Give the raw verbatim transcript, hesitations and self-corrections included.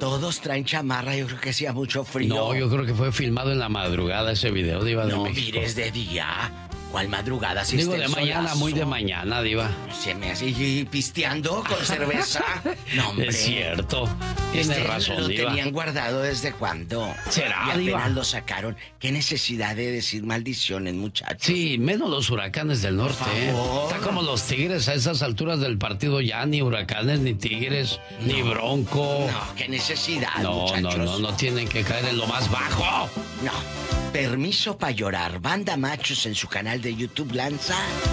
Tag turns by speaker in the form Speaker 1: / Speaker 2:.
Speaker 1: todos traen chamarra, yo creo que hacía mucho frío.
Speaker 2: No, yo creo que fue filmado en la madrugada ese video, Diva de
Speaker 1: no,
Speaker 2: México.
Speaker 1: No, mires de día. ¿Cuál madrugada? Si
Speaker 2: Digo,
Speaker 1: este
Speaker 2: de mañana,
Speaker 1: solazo.
Speaker 2: muy de mañana, Diva.
Speaker 1: Se me hace y pisteando con cerveza. No, hombre.
Speaker 2: Es cierto. Tienes
Speaker 1: este
Speaker 2: razón,
Speaker 1: lo
Speaker 2: Diva.
Speaker 1: tenían guardado desde cuándo.
Speaker 2: ¿Será,
Speaker 1: y apenas
Speaker 2: Diva?
Speaker 1: lo sacaron. Qué necesidad de decir maldiciones, muchachos.
Speaker 2: Sí, menos los huracanes del norte. ¿eh? Está como los tigres a esas alturas del partido ya, ni huracanes, ni tigres, no, ni bronco.
Speaker 1: No, qué necesidad,
Speaker 2: no,
Speaker 1: muchachos.
Speaker 2: No, no, no tienen que caer en lo más bajo.
Speaker 1: No. Permiso para llorar. Banda Machos en su canal de YouTube lanza